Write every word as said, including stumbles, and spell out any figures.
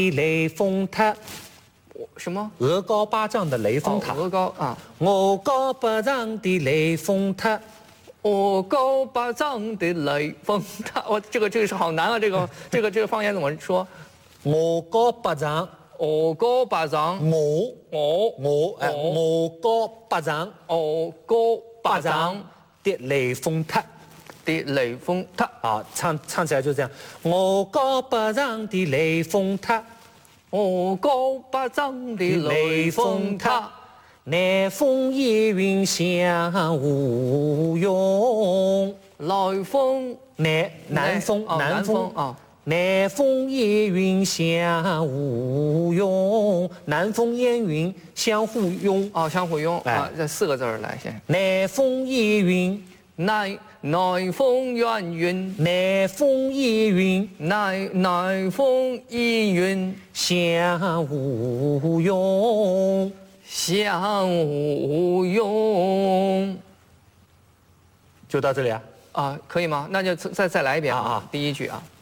雷峰塔， 什么？ 鹅高八丈的雷峰塔。 哦、鹅高啊， 我高八丈的雷峰塔。 我高八丈的雷峰塔，我这个这个是好难啊！这个这个这个方言怎么说？ 我高八丈， 我高八丈， 我我我哎，我高八丈， 我高八丈的雷峰塔的雷峰塔啊，唱唱起来就这样。我高八丈的雷峰塔， 我高八丈的雷峰塔。 南风夜云香雾涌， 来风南南风南风啊， 南风夜云香雾涌，南风烟云相互拥哦，相互拥啊，这四个字儿来先。 南风夜云， 南南风烟云， 南风夜云， 南南风烟云相互拥。 相互拥， 就到这里啊？ 啊，可以吗？那就再再来一遍啊！第一句啊。